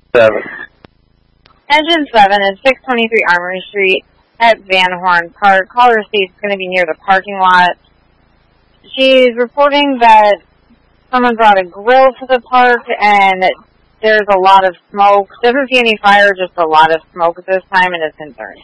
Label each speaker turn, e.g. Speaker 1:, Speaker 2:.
Speaker 1: 7.
Speaker 2: Engine 7 is 623 Armory Street at Van Horn Park. Caller states it's going to be near the parking lot. She's reporting that someone brought a grill to the park and there's a lot of smoke. Doesn't see any fire, just a lot of smoke at this time and is concerned.